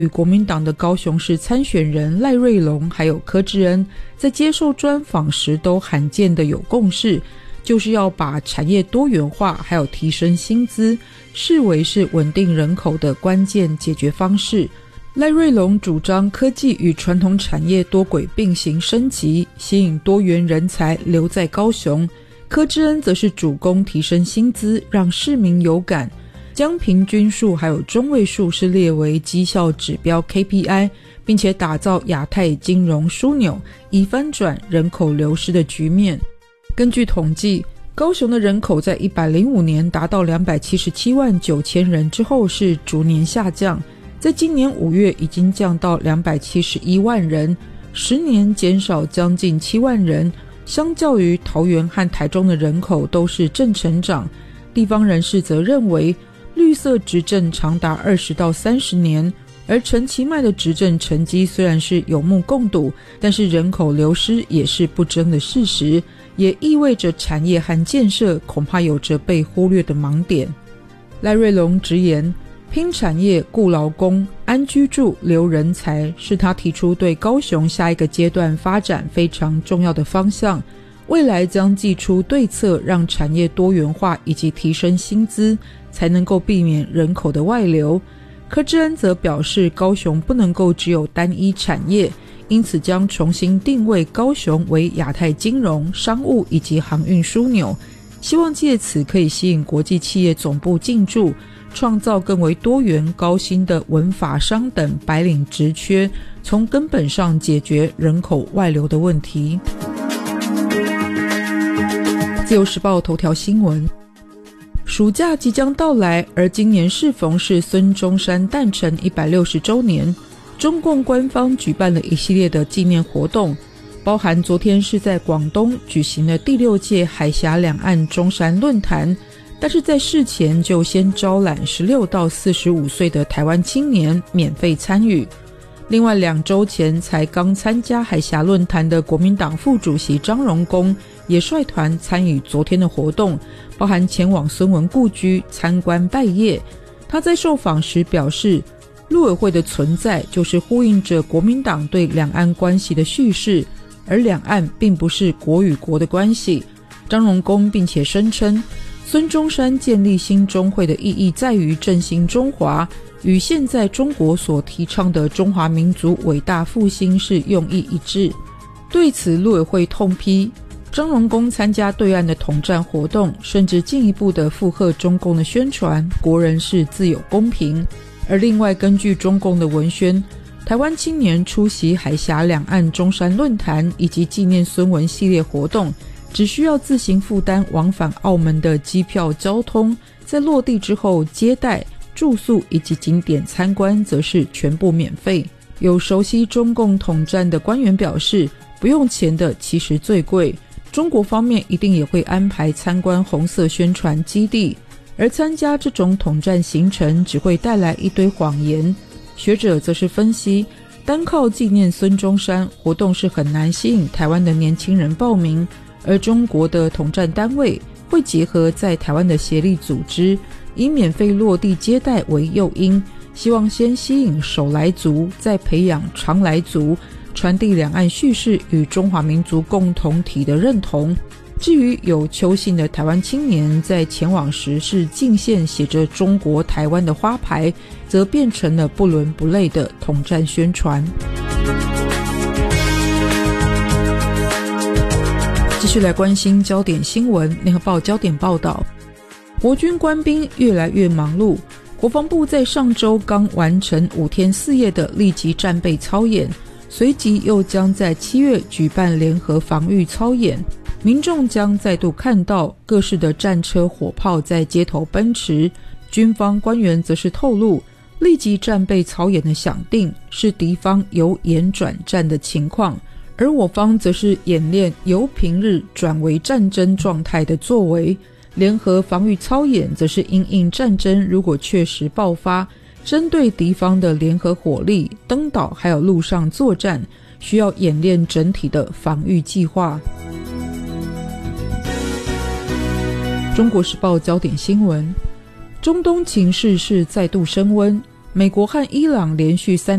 与国民党的高雄市参选人赖瑞隆还有柯志恩在接受专访时都罕见的有共识，就是要把产业多元化还有提升薪资视为是稳定人口的关键解决方式。赖瑞隆主张科技与传统产业多轨并行升级，吸引多元人才留在高雄。柯志恩则是主攻提升薪资，让市民有感，将平均数还有中位数是列为绩效指标 KPI， 并且打造亚太金融枢纽，以翻转人口流失的局面。根据统计，高雄的人口在105年达到277万9千人之后是逐年下降，在今年5月已经降到271万人，10年减少将近7万人，相较于桃园和台中的人口都是正成长。地方人士则认为，绿色执政长达20到30年，而陈其迈的执政成绩虽然是有目共睹，但是人口流失也是不争的事实，也意味着产业和建设恐怕有着被忽略的盲点。赖瑞隆直言，拼产业、雇劳工、安居住、留人才是他提出对高雄下一个阶段发展非常重要的方向，未来将祭出对策，让产业多元化以及提升薪资，才能够避免人口的外流。柯志恩则表示，高雄不能够只有单一产业，因此将重新定位高雄为亚太金融、商务以及航运枢纽，希望借此可以吸引国际企业总部进驻，创造更为多元高薪的文法商等白领职缺，从根本上解决人口外流的问题。自由时报头条新闻，暑假即将到来，而今年适逢是孙中山诞辰160周年，中共官方举办了一系列的纪念活动，包含昨天是在广东举行了第6届海峡两岸中山论坛，但是在事前就先招揽16到45岁的台湾青年免费参与。另外2周前才刚参加海峡论坛的国民党副主席张荣恭也率团参与昨天的活动，包含前往孙文故居参观拜谒。他在受访时表示，陆委会的存在就是呼应着国民党对两岸关系的叙事，而两岸并不是国与国的关系。张荣恭并且声称，孙中山建立新中会的意义在于振兴中华，与现在中国所提倡的中华民族伟大复兴是用意一致。对此，陆委会痛批张荣恭参加对岸的统战活动，甚至进一步的附和中共的宣传国人是自有公平。而另外，根据中共的文宣，台湾青年出席海峡两岸中山论坛以及纪念孙文系列活动，只需要自行负担往返澳门的机票、交通，在落地之后接待、住宿以及景点参观则是全部免费。有熟悉中共统战的官员表示，不用钱的其实最贵，中国方面一定也会安排参观红色宣传基地，而参加这种统战行程只会带来一堆谎言。学者则是分析，单靠纪念孙中山活动是很难吸引台湾的年轻人报名，而中国的统战单位会结合在台湾的协力组织，以免费落地接待为诱因，希望先吸引首来族，再培养常来族，传递两岸叙事与中华民族共同体的认同。至于有邱姓的台湾青年在前往时是敬献写着中国台湾的花牌，则变成了不伦不类的统战宣传。继续来关心焦点新闻，联合报焦点报道，国军官兵越来越忙碌，国防部在上周刚完成5天4夜的立即战备操演，随即又将在7月举办联合防御操演，民众将再度看到各式的战车火炮在街头奔驰。军方官员则是透露，立即战备操演的想定是敌方由演转战的情况，而我方则是演练由平日转为战争状态的作为。联合防御操演则是因应战争如果确实爆发，针对敌方的联合火力、登岛还有陆上作战，需要演练整体的防御计划。中国时报焦点新闻，中东情势是再度升温， 美国和伊朗连续3